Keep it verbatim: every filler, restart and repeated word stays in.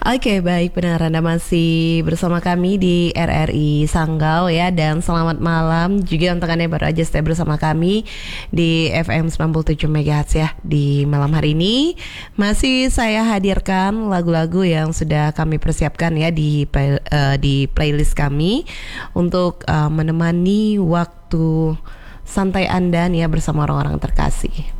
Oke, baik, benar, Anda masih bersama kami di R R I Sanggau ya. Dan selamat malam juga untuk Anda yang baru aja stay bersama kami di F M sembilan puluh tujuh megahertz ya. Di malam hari ini masih saya hadirkan lagu-lagu yang sudah kami persiapkan ya di play, uh, di playlist kami untuk uh, menemani waktu santai Anda nih ya bersama orang-orang terkasih.